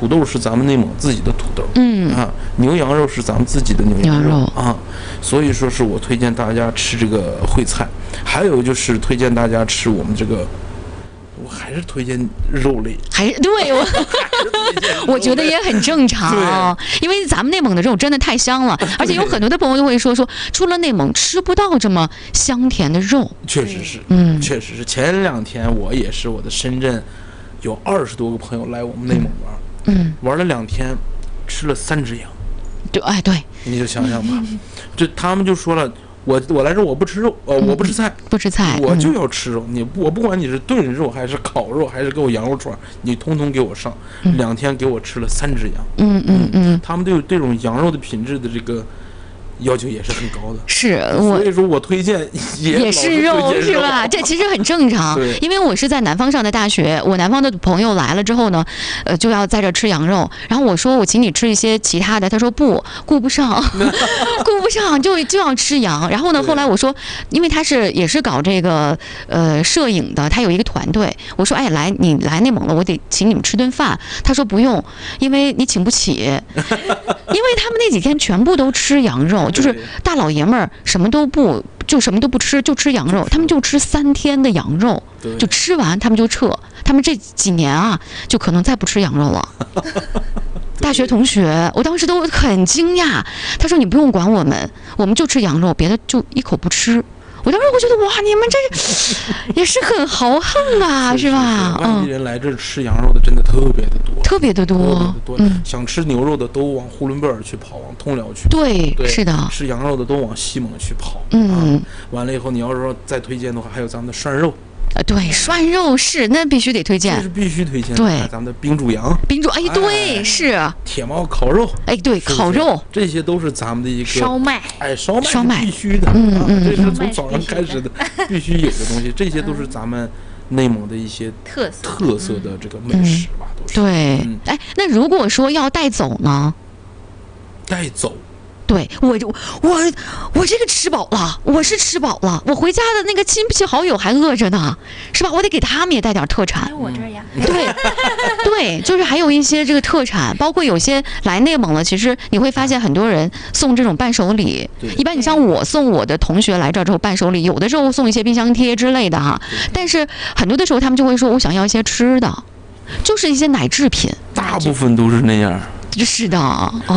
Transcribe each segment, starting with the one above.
土豆是咱们内蒙自己的土豆，牛羊肉是咱们自己的牛羊肉啊，所以说是我推荐大家吃这个烩菜，还有就是推荐大家吃我们这个。我还是推荐肉类， 还是对我觉得也很正常，因为咱们内蒙的肉真的太香了，而且有很多的朋友就会说，出了内蒙吃不到这么香甜的肉。 确实是，确实是。前2天我也是，我的深圳有20多个朋友来我们内蒙玩，玩了2天，吃了3只羊。 对， 你就想想吧，他们就说了。我来这我不吃肉，我不吃菜，我就要吃肉。我不管你是炖肉还是烤肉，还是给我羊肉串，你通通给我上。2天给我吃了3只羊。他们对这种羊肉的品质的这个要求也是很高的。 是， 所以说我推荐也是肉，是吧？这其实很正常，因为我是在南方上的大学，我南方的朋友来了之后呢，就要在这吃羊肉，然后我说我请你吃一些其他的，他说不，顾不上，顾不上，就要吃羊。然后呢，后来我说，因为他也是搞这个摄影的，他有一个团队，我说你来内蒙了，我得请你们吃顿饭。他说不用，因为你请不起，因为他们那几天全部都吃羊肉。就是大老爷们儿什么都不吃，就吃羊肉。他们就吃3天的羊肉，就吃完他们就撤。他们这几年啊，就可能再不吃羊肉了。大学同学，我当时都很惊讶。他说：“你不用管我们就吃羊肉，别的就一口不吃。”我当时我觉得哇，你们这也是很豪横啊，是吧？ 外地人来这吃羊肉的真的特别的多， 特别的多。 想吃牛肉的都往呼伦贝尔去跑，往通辽去跑。 对，是的。 吃羊肉的都往西蒙去跑。完了以后，你要是说再推荐的话，还有咱们的涮肉。 对，涮肉是那必须得推荐， 这是必须推荐。 对， 咱们的冰煮羊， 对，是铁毛烤肉， 对，烤肉， 这些都是咱们的一个烧麦， 烧麦必须的，这是从早上开始的必须有的东西，这些都是咱们内蒙的一些特色的这个美食吧，都是。 对，那如果说要带走呢？ 带走。 对，我这个吃饱了，我是吃饱了，我回家的那个亲戚好友还饿着呢，是吧？我得给他们也带点特产。 我这呀， 对，就是还有一些这个特产，包括有些来内蒙了，其实你会发现很多人送这种伴手礼。一般你像我送我的同学来这儿之后伴手礼，有的时候送一些冰箱贴之类的哈，但是很多的时候他们就会说我想要一些吃的，就是一些奶制品， 大部分都是那样。 是的，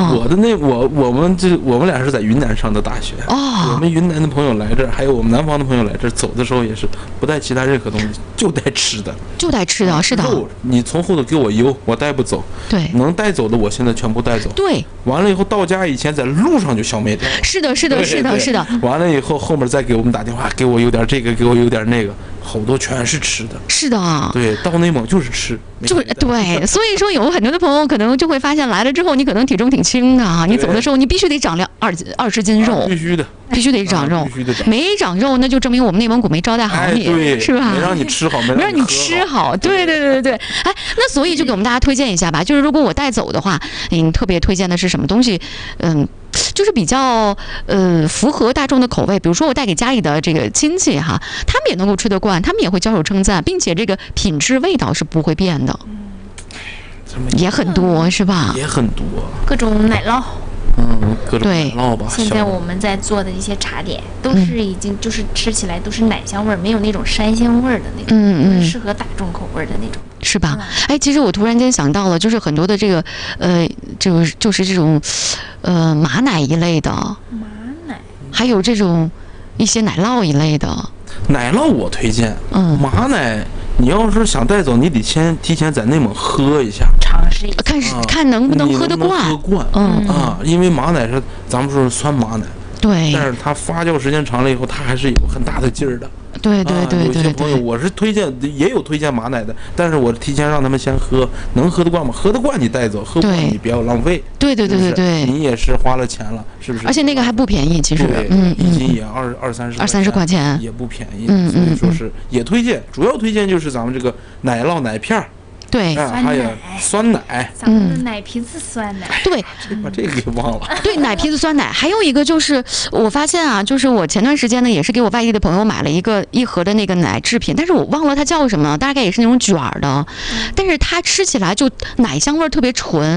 我们俩是在云南上的大学，我们云南的朋友来这儿，还有我们南方的朋友来这儿，走的时候也是不带其他任何东西，就带吃的， 是的。 肉你从后头给我邮，我带不走。 对， 能带走的我现在全部带走。 对， 完了以后到家以前在路上就消灭掉了。 是的。 完了以后后面再给我们打电话，给我有点这个，给我有点那个。好多全是吃的， 是的， 对，到内蒙就是吃， 对，所以说有很多的朋友可能就会发现来了之后，你可能体重挺轻的，你走的时候你必须得长20斤肉，必须得长肉，没长肉那就证明我们内蒙古没招待好你，是吧？ 没让你吃好，没让你吃好，对。那所以就给我们大家推荐一下吧，就是如果我带走的话，特别推荐的是什么东西？就是比较符合大众的口味，比如说我带给家里的这个亲戚哈，他们也能够吃得惯，他们也会交手称赞，并且这个品质味道是不会变的，也很多是吧？ 也很多， 各种奶酪。 各种奶酪吧。 现在我们在做的一些茶点，都是已经就是吃起来都是奶香味儿，没有那种山鲜味儿的那种，适合大众口味的那种， 是吧？其实我突然间想到了，就是很多的这个就是这种马奶一类的，还有这种一些奶酪一类的。 奶酪我推荐，马奶你要是想带走，你得先提前在内蒙喝一下， 尝试一下， 看能不能喝得惯。 因为马奶是咱们说是酸马奶， 对， 但是它发酵时间长了以后，它还是有很大的劲儿的。 对。 有些朋友我是推荐，也有推荐马奶的，但是我提前让他们先喝，能喝得惯吗？喝得惯你带走，喝不惯你不要浪费。对，你也是花了钱了，是不是？ 而且那个还不便宜，其实， 一斤也20-30 块钱， 也不便宜。所以说是也推荐，主要推荐就是咱们这个奶酪奶片儿。 对， 还有酸奶， 咱们的奶皮子酸奶， 对， 把这个给忘了。 对，奶皮子酸奶，还有一个就是我发现啊，就是我前段时间呢也是给我外地的朋友买了一盒的那个奶制品，但是我忘了它叫什么，大概也是那种卷儿的，但是它吃起来就奶香味特别纯。